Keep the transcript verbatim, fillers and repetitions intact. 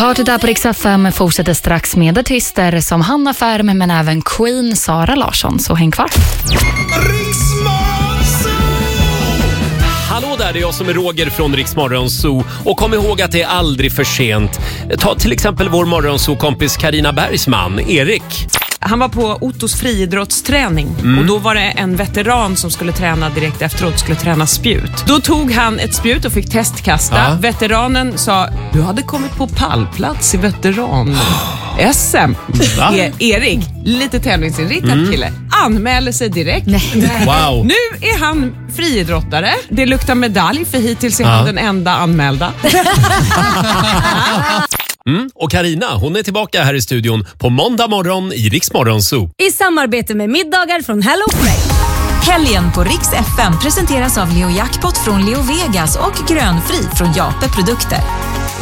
Hört det där på Rix F M fortsätter strax med artister som Hanna Färm men även Queen Sara Larsson, så häng kvar. Hallå där, det är jag som är Roger från Rix Morgonzoo. Och kom ihåg att det är aldrig för sent. Ta till exempel vår Morgonzoo-kompis Carina Bergsman, Erik. Han var på Ottos friidrottsträning mm. och då var det en veteran som skulle träna direkt efteråt, skulle träna spjut. Då tog han ett spjut och fick testkasta. Ja. Veteranen sa, du hade kommit på pallplats i veteran-S M. E- Erik, lite tävlingsinriktad mm. kille, anmäler sig direkt. Nej. Wow. Nu är han friidrottare. Det luktar medalj för hittills är ja. han den enda anmälda. Mm. Och Carina, hon är tillbaka här i studion på måndag morgon i Rix Morgonzoo. I samarbete med middagar från HelloFresh. Helgen på Rix F M presenteras av Leo Jackpot från Leo Vegas och Grönfri från Jape Produkter.